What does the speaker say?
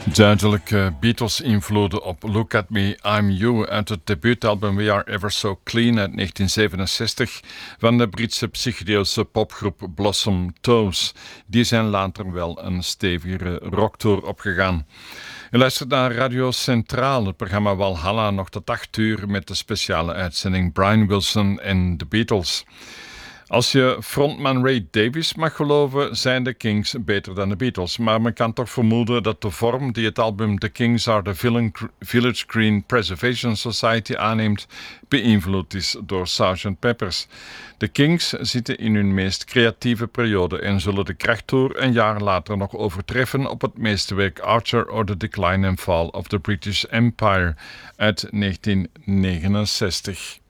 Duidelijke Beatles-invloeden op Look at Me, I'm You uit het debuutalbum We Are Ever So Clean uit 1967 van de Britse psychedeelse popgroep Blossom Toes. Die zijn later wel een stevigere rocktour opgegaan. U luistert naar Radio Centraal, het programma Walhalla, nog tot 8 uur met de speciale uitzending Brian Wilson en The Beatles. Als je frontman Ray Davies mag geloven, zijn de Kings beter dan de Beatles. Maar men kan toch vermoeden dat de vorm die het album The Kings Are the Village Green Preservation Society aanneemt, beïnvloed is door Sgt. Peppers. De Kings zitten in hun meest creatieve periode en zullen de krachttour een jaar later nog overtreffen op het meesterwerk Archer or the Decline and Fall of the British Empire uit 1969.